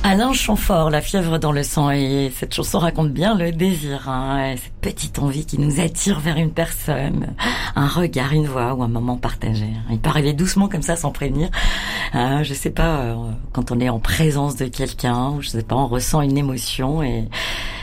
Alain Chamfort, La fièvre dans le sang, et cette chanson raconte bien le désir, hein, cette petite envie qui nous attire vers une personne, un regard, une voix ou un moment partagé. Il peut arriver doucement comme ça sans prévenir. Je sais pas, quand on est en présence de quelqu'un, ou je sais pas, on ressent une émotion et